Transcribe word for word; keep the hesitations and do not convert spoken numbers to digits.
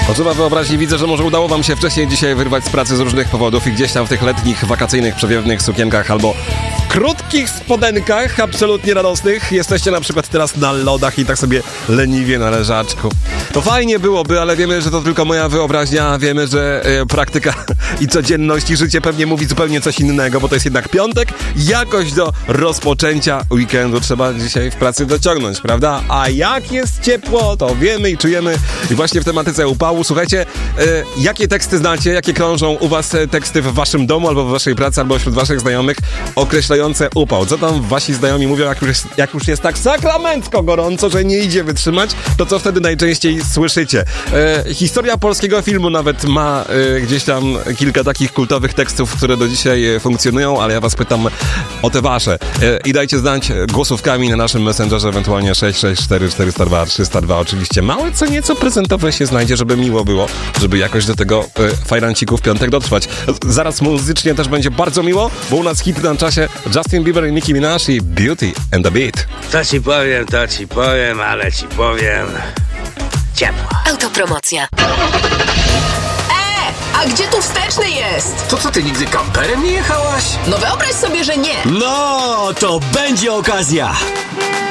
Potrzeba wyobraźni, widzę, że może udało wam się wcześniej dzisiaj wyrwać z pracy z różnych powodów i gdzieś tam w tych letnich, wakacyjnych, przewiewnych sukienkach albo krótkich spodenkach, absolutnie radosnych, jesteście na przykład teraz na lodach i tak sobie leniwie na leżaczku. To fajnie byłoby, ale wiemy, że to tylko moja wyobraźnia, wiemy, że e, praktyka i codzienność i życie pewnie mówi zupełnie coś innego, bo to jest jednak piątek, jakoś do rozpoczęcia weekendu trzeba dzisiaj w pracy dociągnąć, prawda? A jak jest ciepło, to wiemy i czujemy. I właśnie w tematyce upału, słuchajcie, e, jakie teksty znacie, jakie krążą u was e, teksty w waszym domu, albo w waszej pracy, albo wśród waszych znajomych określające upał. Co tam wasi znajomi mówią, jak już jest, jak już jest tak sakramencko gorąco, że nie idzie wytrzymać, to co wtedy najczęściej słyszycie? E, historia polskiego filmu nawet ma e, gdzieś tam kilka takich kultowych tekstów, które do dzisiaj e, funkcjonują, ale ja was pytam o te wasze. E, I dajcie znać głosówkami na naszym Messengerze, ewentualnie sześć sześć cztery cztery zero dwa trzysta dwa. Oczywiście małe co nieco prezentowe się znajdzie, żeby miło było, żeby jakoś do tego e, fajranciku w piątek dotrwać. Zaraz muzycznie też będzie bardzo miło, bo u nas hit na czasie Justin Bieber i Nicki Minaj i Beauty and the Beat. To ci powiem, to ci powiem, ale ci powiem... ciepło. Autopromocja. A gdzie tu wsteczny jest? To co, ty nigdy kamperem nie jechałaś? No wyobraź sobie, że nie. No, to będzie okazja.